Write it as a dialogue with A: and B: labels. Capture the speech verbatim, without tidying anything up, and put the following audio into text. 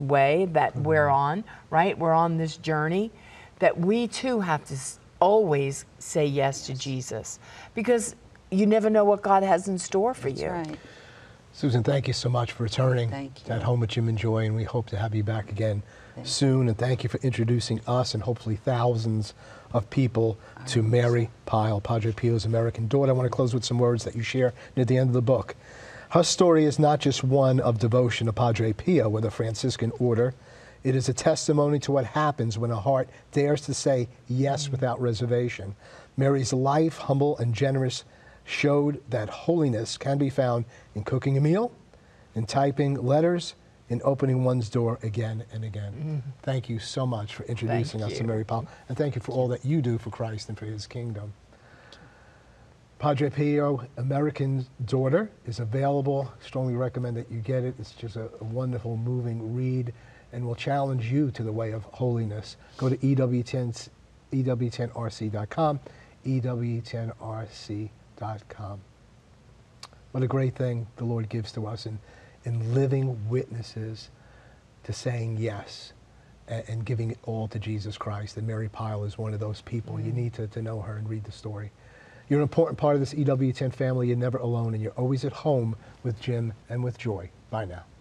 A: way that mm-hmm. we're on, right? We're on this journey that we too have to always say yes to Jesus, because you never know what God has in store for
B: That's
A: you.
B: Right.
C: Susan, thank you so much for returning
B: thank you.
C: to At Home with Jim and Joy, and we hope to have you back again
B: thank
C: soon. And thank you for introducing us and hopefully thousands of people I to Mary Pyle, Padre Pio's American daughter. I want to close with some words that you share near the end of the book. Her story is not just one of devotion to Padre Pio with the Franciscan order. It is a testimony to what happens when a heart dares to say yes mm-hmm. without reservation. Mary's life, humble and generous, showed that holiness can be found in cooking a meal, in typing letters, in opening one's door again and again. Mm-hmm. Thank you so much for introducing thank us you. to Mary Pyle, and thank you for all that you do for Christ and for his kingdom. Padre Pio, American Daughter, is available. Strongly recommend that you get it. It's just a, a wonderful, moving read, and will challenge you to the way of holiness. Go to E W ten, E W ten R C dot com, E W ten R C dot com. What a great thing the Lord gives to us in, in living witnesses to saying yes and, and giving it all to Jesus Christ. And Mary Pyle is one of those people. Mm-hmm. You need to, to know her and read the story. You're an important part of this E W ten family. You're never alone, and you're always at home with Jim and with Joy. Bye now.